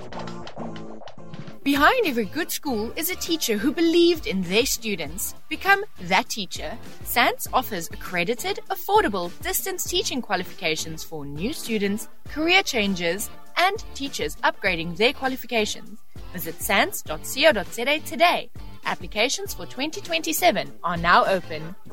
Behind every good school is a teacher who believed in their students. Become that teacher. SANS offers accredited, affordable distance teaching qualifications for new students, career changers, and teachers upgrading their qualifications. Visit sans.co.za today. Applications for 2027 are now open.